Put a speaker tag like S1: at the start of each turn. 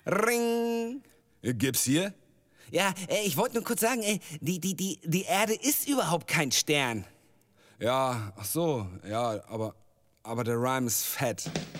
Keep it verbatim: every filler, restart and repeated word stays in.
S1: Ring.
S2: Gibt's hier?
S1: Ja, äh, ich wollte nur kurz sagen, äh, die, die, die, die Erde ist überhaupt kein Stern.
S2: Ja, ach so, ja, aber, aber der Rhyme ist fett.